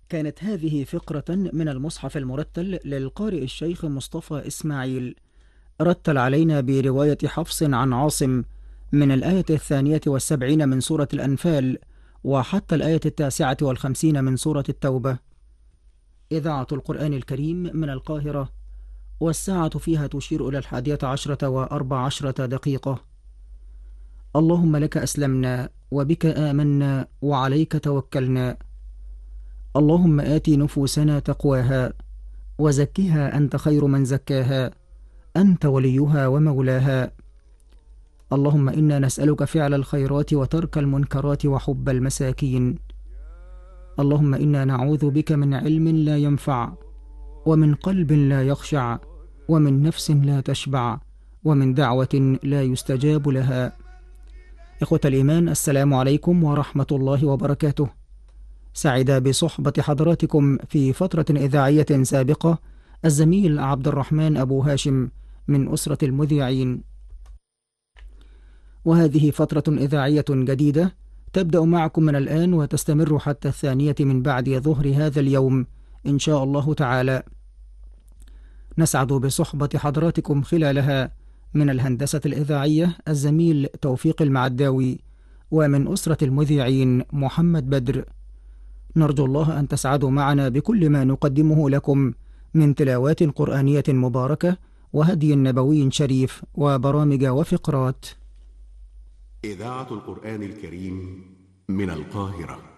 كانت هذه فقرة من المصحف المرتل للقارئ الشيخ مصطفى إسماعيل، رتل علينا برواية حفص عن عاصم من الآية 72 من سورة الأنفال وحتى الآية 59 من سورة التوبة. إذاعة القرآن الكريم من القاهرة، والساعة فيها تشير إلى 11:14 اللهم لك أسلمنا وبك آمنا وعليك توكلنا. اللهم آت نفوسنا تقواها وزكها أنت خير من زكاها، أنت وليها ومولاها. اللهم إنا نسألك فعل الخيرات وترك المنكرات وحب المساكين. اللهم إنا نعوذ بك من علم لا ينفع، ومن قلب لا يخشع، ومن نفس لا تشبع، ومن دعوة لا يستجاب لها. إخوة الإيمان، السلام عليكم ورحمة الله وبركاته. سعد بصحبة حضراتكم في فترة إذاعية سابقة الزميل عبد الرحمن أبو هاشم من أسرة المذيعين، وهذه فترة إذاعية جديدة تبدأ معكم من الآن وتستمر حتى 2 من بعد ظهر هذا اليوم إن شاء الله تعالى. نسعد بصحبة حضراتكم خلالها من الهندسة الإذاعية الزميل توفيق المعداوي، ومن أسرة المذيعين محمد بدر. نرجو الله أن تسعدوا معنا بكل ما نقدمه لكم من تلاوات قرآنية مباركة وهدي نبوي شريف وبرامج وفقرات. إذاعة القرآن الكريم من القاهرة.